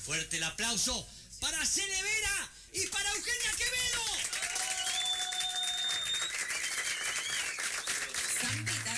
Fuerte el aplauso para Cele Vera y para Eugenia Quevedo. Santita.